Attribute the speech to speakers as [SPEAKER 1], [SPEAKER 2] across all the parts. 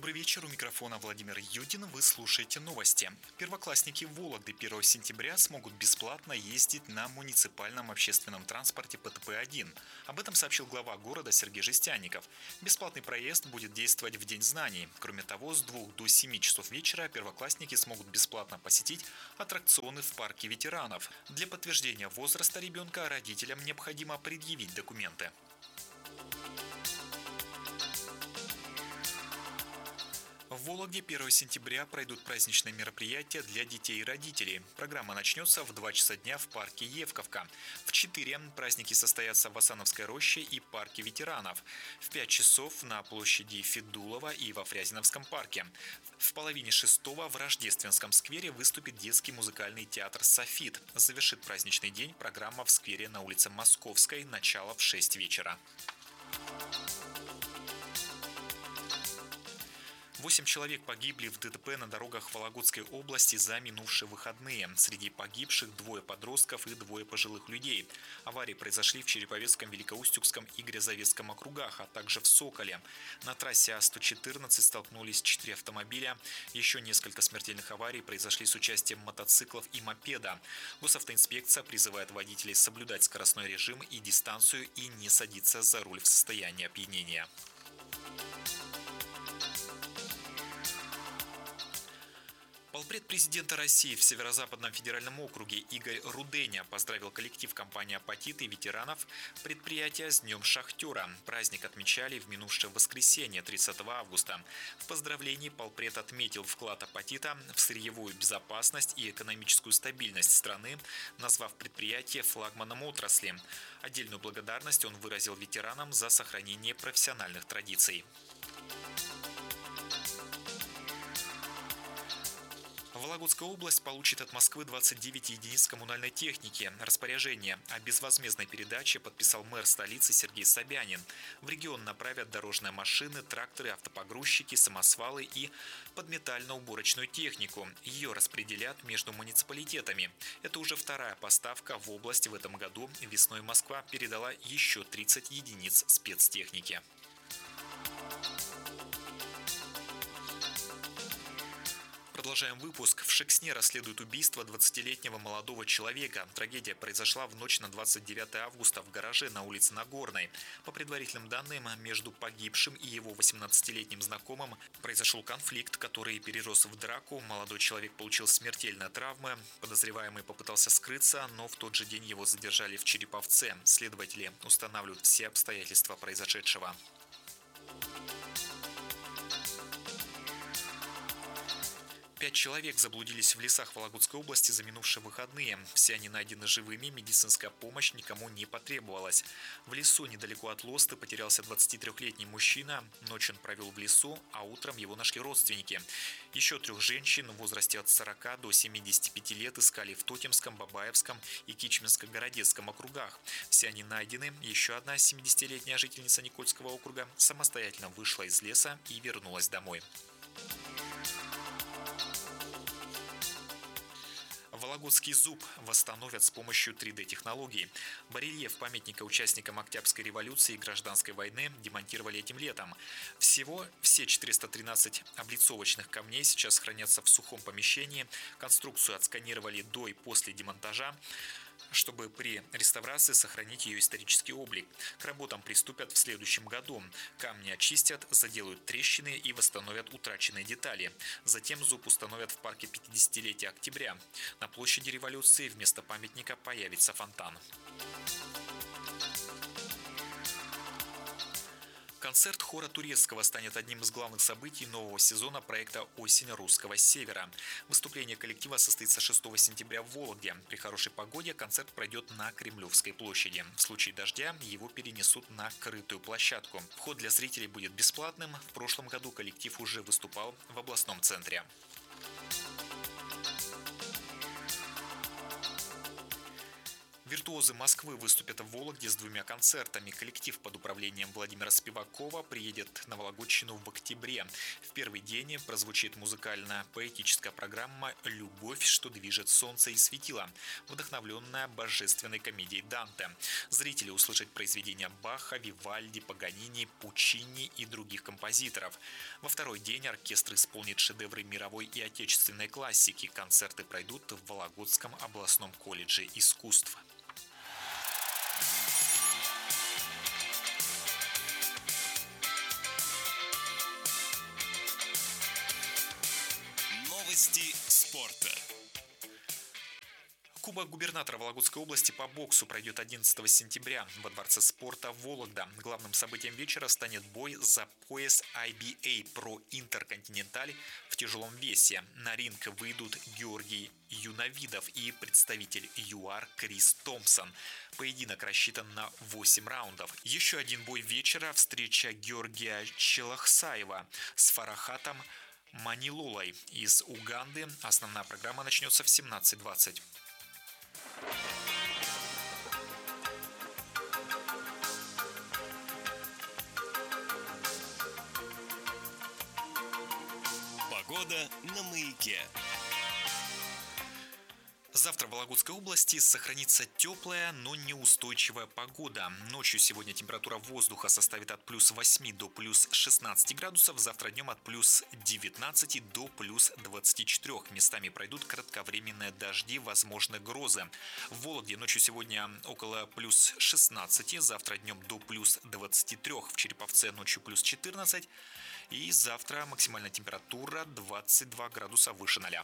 [SPEAKER 1] Добрый вечер, у микрофона Владимир Юдин, вы слушаете новости. Первоклассники Вологды 1 сентября смогут бесплатно ездить на муниципальном общественном транспорте ПТП-1. Об этом сообщил глава города Сергей Жестянников. Бесплатный проезд будет действовать в День знаний. Кроме того, с 2 до 7 часов вечера первоклассники смогут бесплатно посетить аттракционы в парке ветеранов. Для подтверждения возраста ребенка родителям необходимо предъявить документы. В Вологде 1 сентября пройдут праздничные мероприятия для детей и родителей. Программа начнется в 2 часа дня в парке Евковка. В 4 праздники состоятся в Асановской роще и парке ветеранов. В 5 часов на площади Федулова и во Фрязиновском парке. В половине 6 в Рождественском сквере выступит детский музыкальный театр «Софит». Завершит праздничный день программа в сквере на улице Московской, начало в 6 вечера. 8 человек погибли в ДТП на дорогах Вологодской области за минувшие выходные. Среди погибших 2 подростков и 2 пожилых людей. Аварии произошли в Череповецком, Великоустюгском и Грязовецком округах, а также в Соколе. На трассе А114 столкнулись 4 автомобиля. Еще несколько смертельных аварий произошли с участием мотоциклов и мопеда. Госавтоинспекция призывает водителей соблюдать скоростной режим и дистанцию и не садиться за руль в состоянии опьянения. Полпред президента России в Северо-Западном федеральном округе Игорь Руденя поздравил коллектив компании «Апатиты» и ветеранов предприятия с Днем Шахтера. Праздник отмечали в минувшее воскресенье, 30 августа. В поздравлении полпред отметил вклад «Апатита» в сырьевую безопасность и экономическую стабильность страны, назвав предприятие флагманом отрасли. Отдельную благодарность он выразил ветеранам за сохранение профессиональных традиций. Вологодская область получит от Москвы 29 единиц коммунальной техники. Распоряжение о безвозмездной передаче подписал мэр столицы Сергей Собянин. В регион направят дорожные машины, тракторы, автопогрузчики, самосвалы и подметально-уборочную технику. Ее распределят между муниципалитетами. Это уже 2-я поставка в область в этом году. Весной Москва передала еще 30 единиц спецтехники. Продолжаем выпуск. В Шексне расследуют убийство 20-летнего молодого человека. Трагедия произошла в ночь на 29 августа в гараже на улице Нагорной. По предварительным данным, между погибшим и его 18-летним знакомым произошел конфликт, который перерос в драку. Молодой человек получил смертельные травмы. Подозреваемый попытался скрыться, но в тот же день его задержали в Череповце. Следователи устанавливают все обстоятельства произошедшего. 5 человек заблудились в лесах Вологодской области за минувшие выходные. Все они найдены живыми, медицинская помощь никому не потребовалась. В лесу недалеко от Лосты потерялся 23-летний мужчина. Ночь он провел в лесу, а утром его нашли родственники. Еще 3 женщин в возрасте от 40 до 75 лет искали в Тотемском, Бабаевском и Кичминско-Городецком округах. Все они найдены. Еще одна 70-летняя жительница Никольского округа самостоятельно вышла из леса и вернулась домой. Вологодский зуб восстановят с помощью 3D-технологий. Барельеф памятника участникам Октябрьской революции и Гражданской войны демонтировали этим летом. Всего все 413 облицовочных камней сейчас хранятся в сухом помещении. Конструкцию отсканировали до и после демонтажа, чтобы при реставрации сохранить ее исторический облик. К работам приступят в следующем году. Камни очистят, заделают трещины и восстановят утраченные детали. Затем зуб установят в парке 50-летия октября. На площади революции вместо памятника появится фонтан. Концерт хора турецкого станет одним из главных событий нового сезона проекта «Осень русского севера». Выступление коллектива состоится 6 сентября в Вологде. При хорошей погоде концерт пройдет на Кремлевской площади. В случае дождя его перенесут на крытую площадку. Вход для зрителей будет бесплатным. В прошлом году коллектив уже выступал в областном центре. Виртуозы Москвы выступят в Вологде с 2 концертами. Коллектив под управлением Владимира Спивакова приедет на Вологодчину в октябре. В первый день прозвучит музыкально-поэтическая программа «Любовь, что движет солнце и светило», вдохновленная божественной комедией Данте. Зрители услышат произведения Баха, Вивальди, Паганини, Пуччини и других композиторов. Во второй день оркестр исполнит шедевры мировой и отечественной классики. Концерты пройдут в Вологодском областном колледже искусств.
[SPEAKER 2] Новости спорта.
[SPEAKER 1] Кубок губернатора Вологодской области по боксу пройдет 11 сентября во Дворце спорта Вологда. Главным событием вечера станет бой за пояс IBA Pro Intercontinental в тяжелом весе. На ринг выйдут Георгий Юнавидов и представитель ЮАР Крис Томпсон. Поединок рассчитан на 8 раундов. Еще один бой вечера – встреча Георгия Челахсаева с Фарахатом Манилолой из Уганды. Основная программа начнется в 17:20.
[SPEAKER 2] Погода на Маяке.
[SPEAKER 1] Завтра в Вологодской области сохранится теплая, но неустойчивая погода. Ночью сегодня температура воздуха составит от плюс 8 до плюс 16 градусов. Завтра днем от плюс 19 до плюс 24. Местами пройдут кратковременные дожди, возможны грозы. В Вологде ночью сегодня около плюс 16. Завтра днем до плюс 23. В Череповце ночью плюс 14. И завтра максимальная температура 22 градуса выше 0.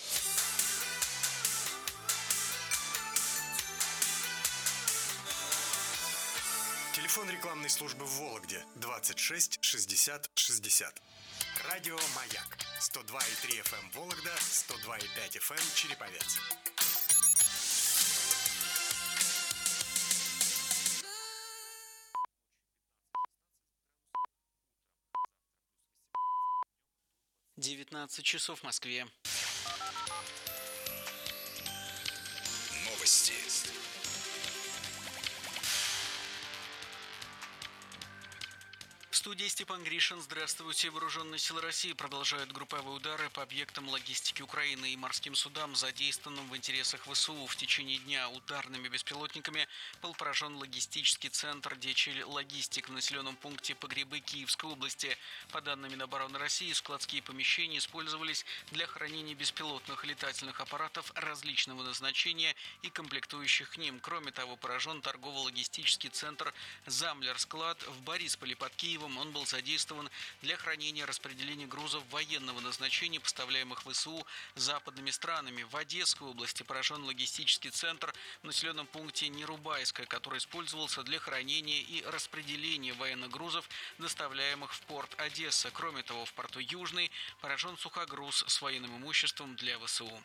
[SPEAKER 3] Телефон рекламной службы в Вологде 26 60 60. Радио «Маяк» 102,3 FM Вологда, 102,5 FM Череповец.
[SPEAKER 4] часов в Москве.
[SPEAKER 2] Новости.
[SPEAKER 4] В студии Степан Гришин. Здравствуйте. Вооруженные силы России продолжают групповые удары по объектам логистики Украины и морским судам, задействованным в интересах ВСУ. В течение дня ударными беспилотниками был поражен логистический центр Дечель Логистик в населенном пункте Погребы Киевской области. По данным Минобороны России, складские помещения использовались для хранения беспилотных летательных аппаратов различного назначения и комплектующих к ним. Кроме того, поражен торгово-логистический центр Замлер-склад в Борисполе под Киевом. Он был задействован для хранения и распределения грузов военного назначения, поставляемых ВСУ западными странами. В Одесской области поражен логистический центр в населенном пункте Нерубайское, который использовался для хранения и распределения военных грузов, доставляемых в порт Одесса. Кроме того, в порту Южный поражен сухогруз с военным имуществом для ВСУ.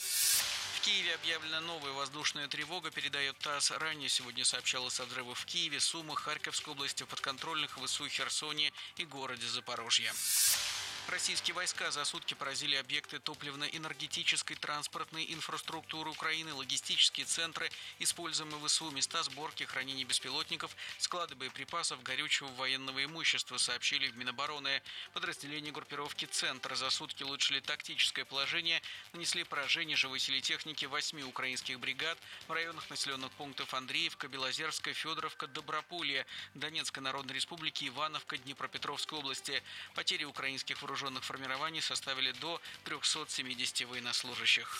[SPEAKER 4] В Киеве объявлена новая воздушная тревога, передает ТАСС. Ранее сегодня сообщалось о взрывах в Киеве, Сумах, Харьковской области, в подконтрольных ВСУ Херсоне и городе Запорожье. Российские войска за сутки поразили объекты топливно-энергетической транспортной инфраструктуры Украины, логистические центры, используемые ВСУ, места сборки, хранения беспилотников, склады боеприпасов, горючего, военного имущества, сообщили в Минобороны. Подразделения группировки «Центр» за сутки улучшили тактическое положение, нанесли поражение живой силе техники 8 украинских бригад в районах населенных пунктов Андреевка, Белозерская, Федоровка, Доброполье, Донецкой Народной Республики, Ивановка, Днепропетровской области. Потери украинских вооруженных формирований составили до 370 военнослужащих.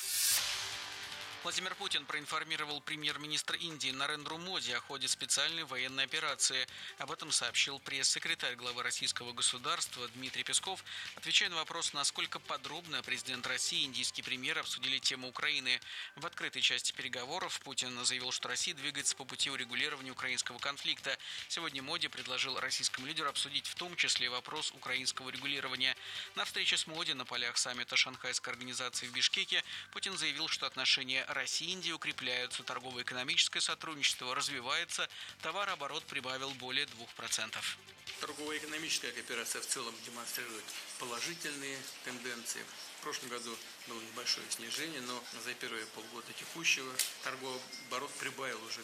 [SPEAKER 4] Владимир Путин проинформировал премьер-министра Индии Нарендру Моди о ходе специальной военной операции. Об этом сообщил пресс-секретарь главы российского государства Дмитрий Песков, отвечая на вопрос, насколько подробно президент России и индийский премьер обсудили тему Украины. В открытой части переговоров Путин заявил, что Россия двигается по пути урегулирования украинского конфликта. Сегодня Моди предложил российскому лидеру обсудить в том числе вопрос украинского регулирования. На встрече с Моди на полях саммита Шанхайской организации в Бишкеке Путин заявил, что отношения России и Индии укрепляются, торгово-экономическое сотрудничество развивается, товарооборот прибавил более 2%.
[SPEAKER 5] Торгово-экономическая кооперация в целом демонстрирует положительные тенденции. В прошлом году было небольшое снижение, но за первые полгода текущего торговый оборот прибавил уже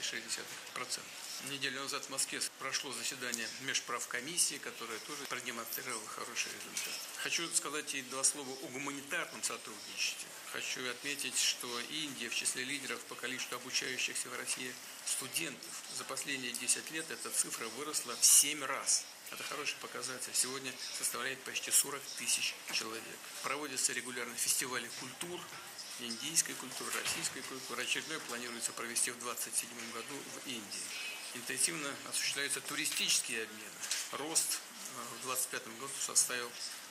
[SPEAKER 5] 2,6%. Неделю назад в Москве прошло заседание межправкомиссии, которое тоже продемонстрировало хороший результат. Хочу сказать и два слова о гуманитарном сотрудничестве. Хочу отметить, что Индия в числе лидеров по количеству обучающихся в России студентов. За последние 10 лет эта цифра выросла в 7 раз. Это хороший показатель. Сегодня составляет почти 40 тысяч человек. Проводятся регулярно фестивали культур, индийской культуры, российской культуры. Очередной планируется провести в 2027 году в Индии. Интенсивно осуществляются туристические обмены. Рост в 2025 году составил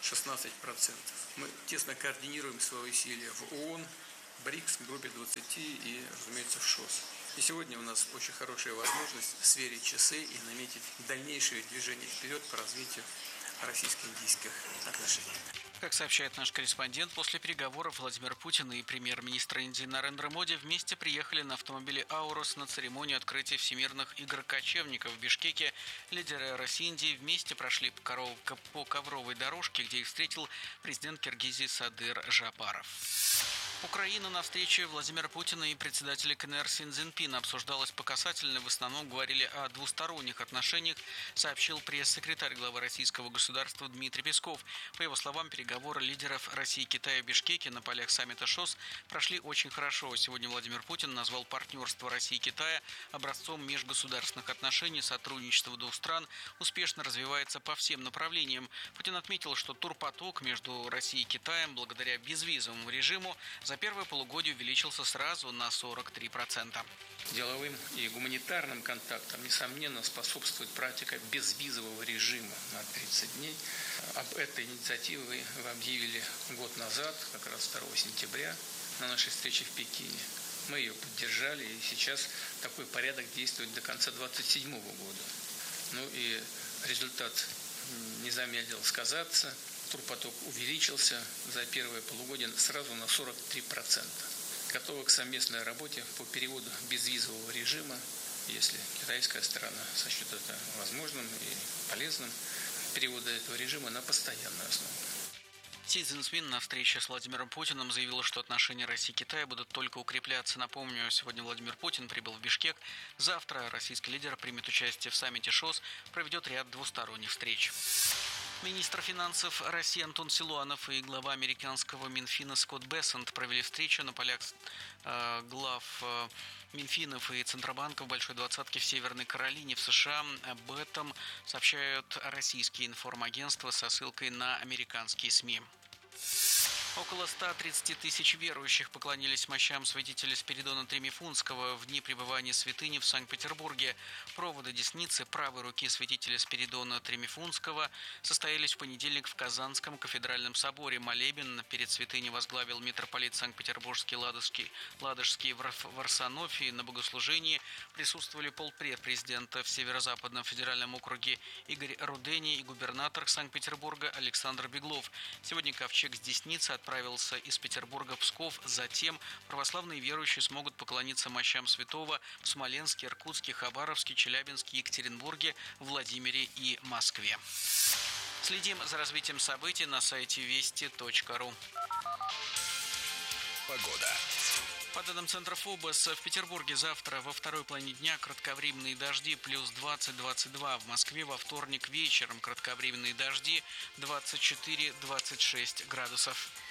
[SPEAKER 5] 16%. Мы тесно координируем свои усилия в ООН, БРИКС, группе 20 и, разумеется, в ШОС. И сегодня у нас очень хорошая возможность сверить часы и наметить дальнейшее движение вперед по развитию российско-индийских отношений.
[SPEAKER 4] Как сообщает наш корреспондент, после переговоров Владимир Путин и премьер-министр Индии Нарендра Моди вместе приехали на автомобиле «Аурус» на церемонию открытия Всемирных игр кочевников в Бишкеке. Лидеры России и Индии вместе прошли по ковровой дорожке, где их встретил президент Киргизии Садыр Жапаров. Украина на встрече Владимира Путина и председателя КНР Си Цзиньпина обсуждалась по касательной. В основном говорили о двусторонних отношениях, сообщил пресс-секретарь главы российского государства Дмитрий Песков. По его словам, переговоры лидеров России и Китая в Бишкеке на полях саммита ШОС прошли очень хорошо. Сегодня Владимир Путин назвал партнерство России и Китая образцом межгосударственных отношений. Сотрудничество двух стран успешно развивается по всем направлениям. Путин отметил, что турпоток между Россией и Китаем благодаря безвизовому режиму за первое полугодие увеличился сразу на 43%.
[SPEAKER 6] Деловым и гуманитарным контактам, несомненно, способствует практика безвизового режима на 30 дней. Об этой инициативе вы объявили год назад, как раз 2 сентября, на нашей встрече в Пекине. Мы ее поддержали, и сейчас такой порядок действует до конца 2027 года. Ну и результат не замедлил сказаться. Турпоток увеличился за первое полугодие сразу на 43%. Готовы к совместной работе по переводу безвизового режима, если китайская сторона сочтет это возможным и полезным, перевода этого режима на постоянную основу.
[SPEAKER 4] Си Цзиньпин на встрече с Владимиром Путиным заявил, что отношения России и Китая будут только укрепляться. Напомню, сегодня Владимир Путин прибыл в Бишкек. Завтра российский лидер примет участие в саммите ШОС, проведет ряд двусторонних встреч. Министр финансов России Антон Силуанов и глава американского Минфина Скотт Бессент провели встречу на полях глав Минфинов и Центробанка в Большой Двадцатке в Северной Каролине в США. Об этом сообщают российские информагентства со ссылкой на американские СМИ. Около 130 тысяч верующих поклонились мощам святителя Спиридона Тремифунского в дни пребывания святыни в Санкт-Петербурге. Проводы десницы правой руки святителя Спиридона Тремифунского состоялись в понедельник в Казанском кафедральном соборе. Молебен перед святыней возглавил митрополит Санкт-Петербургский Ладожский Варсонофий. На богослужении присутствовали полпред президента в Северо-Западном федеральном округе Игорь Рудени и губернатор Санкт-Петербурга Александр Беглов. Сегодня ковчег с десницы отправился из Петербурга в Псков. Затем православные верующие смогут поклониться мощам святого в Смоленске, Иркутске, Хабаровске, Челябинске, Екатеринбурге, Владимире и Москве. Следим за развитием событий на сайте вести.ру.
[SPEAKER 2] Погода.
[SPEAKER 4] По данным Центра ФОБОС, в Петербурге завтра во второй половине дня кратковременные дожди плюс 20-22. В Москве во вторник вечером кратковременные дожди 24-26 градусов.